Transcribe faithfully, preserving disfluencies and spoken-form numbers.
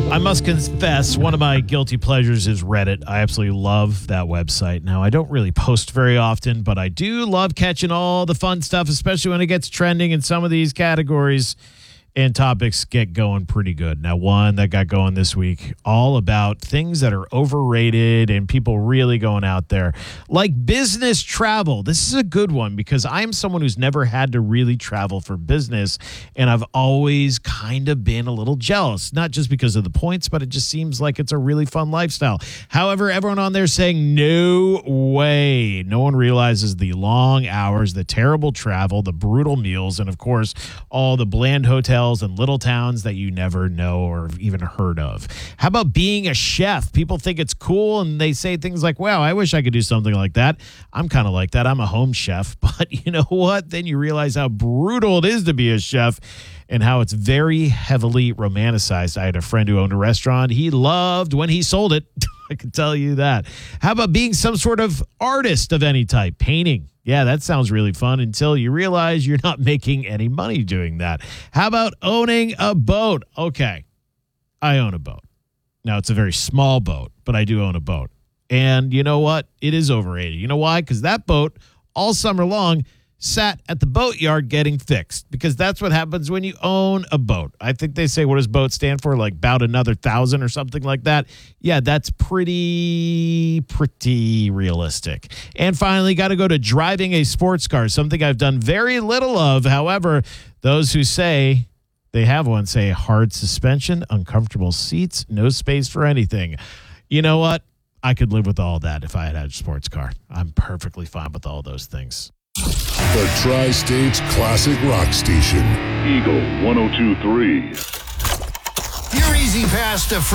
I must confess, one of my guilty pleasures is Reddit. I absolutely love that website. Now, I don't really post very often, but I do love catching all the fun stuff, especially when it gets trending in some of these categories and topics get going pretty good. Now, one that got going this week, all about things that are overrated and people really going out there, like business travel. This is a good one because I'm someone who's never had to really travel for business, and I've always kind of been a little jealous, not just because of the points, but it just seems like it's a really fun lifestyle. However, everyone on there is saying, no way. No one realizes the long hours, the terrible travel, the brutal meals, and of course, all the bland hotels and little towns that you never know or even heard of. How about being a chef? People think it's cool and they say things like, wow, I wish I could do something like that. I'm kind of like that. I'm a home chef. But you know what? Then you realize how brutal it is to be a chef and how it's very heavily romanticized. I had a friend who owned a restaurant. He loved when he sold it. I can tell you that. How about being some sort of artist of any type? Painting. Yeah, that sounds really fun until you realize you're not making any money doing that. How about owning a boat? Okay, I own a boat. Now, it's a very small boat, but I do own a boat. And you know what? It is overrated. You know why? Because that boat, all summer long, sat at the boatyard getting fixed, because that's what happens when you own a boat. I think they say, what does boat stand for? Like about another thousand or something like that. Yeah, that's pretty, pretty realistic. And finally, got to go to driving a sports car, something I've done very little of. However, those who say they have one say hard suspension, uncomfortable seats, no space for anything. You know what? I could live with all that if I had had a sports car. I'm perfectly fine with all those things. The Tri-States Classic Rock Station. Eagle one oh two point three. Your easy pass to